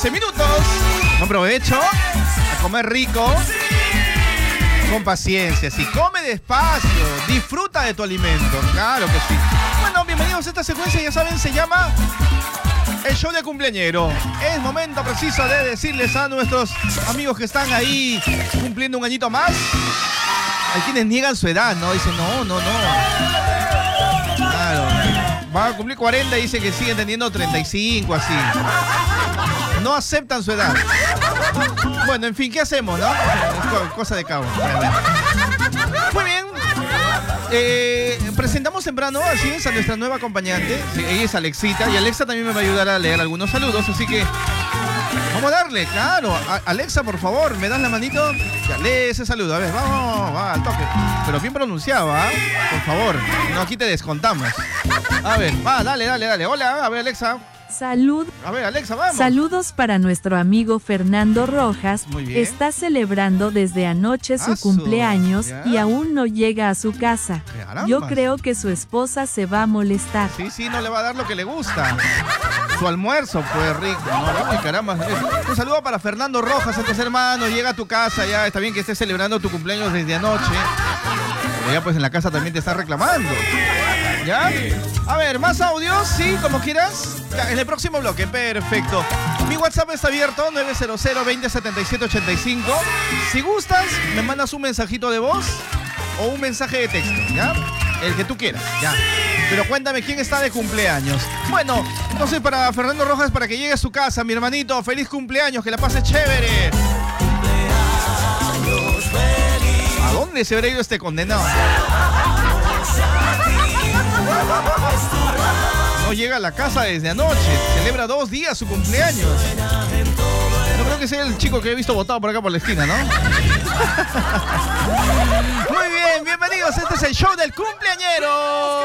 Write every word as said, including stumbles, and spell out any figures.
quince minutos. Buen provecho. A comer rico. Con paciencia, sí. Come despacio. Disfruta de tu alimento. Claro que sí. Bueno, bienvenidos a esta secuencia. Ya saben, se llama el show de cumpleañero. Es momento preciso de decirles a nuestros amigos que están ahí cumpliendo un añito más. Hay quienes niegan su edad, ¿no? Dicen, no, no, no. Claro. Van a cumplir cuarenta y dicen que siguen teniendo treinta y cinco, así. No aceptan su edad. Bueno, en fin, ¿qué hacemos, no? Es cosa de cabo. Muy bien. Eh, presentamos temprano, así es, a nuestra nueva acompañante. Sí, ella es Alexita. Y Alexa también me va a ayudar a leer algunos saludos, así que vamos a darle, claro. A Alexa, por favor, ¿me das la manito? Ya, lee ese saludo. A ver, vamos, va, al toque. Pero bien pronunciado, ¿ah? ¿eh? Por favor, no, aquí te descontamos. A ver, va, dale, dale, dale. Hola, a ver, Alexa. Salud. A ver, Alexa, vamos. Saludos para nuestro amigo Fernando Rojas. Muy bien. Está celebrando desde anoche su Ah, su- cumpleaños ya. y aún no llega a su casa. Caramba. Yo creo que su esposa se va a molestar. Sí, sí, no le va a dar lo que le gusta. Su almuerzo, pues, rico. No, ay, caramba. Un saludo para Fernando Rojas, a tus hermanos. Llega a tu casa ya. Está bien que estés celebrando tu cumpleaños desde anoche. Pero ya, pues, en la casa también te está reclamando. ¿Ya? A ver, ¿más audios? Sí, como quieras. Ya, en el próximo bloque, perfecto. Mi WhatsApp está abierto, nueve cero cero, veinte, setenta y siete, ochenta y cinco. Si gustas, me mandas un mensajito de voz o un mensaje de texto, ¿ya? El que tú quieras, ya. Pero cuéntame quién está de cumpleaños. Bueno, entonces para Fernando Rojas, para que llegue a su casa, mi hermanito, feliz cumpleaños, que la pases chévere. ¿A dónde se habrá ido este condenado? No llega a la casa desde anoche. Celebra dos días su cumpleaños. No creo que sea el chico que he visto botado por acá por la esquina, ¿no? Muy bien, bienvenidos. Este es el show del cumpleañero.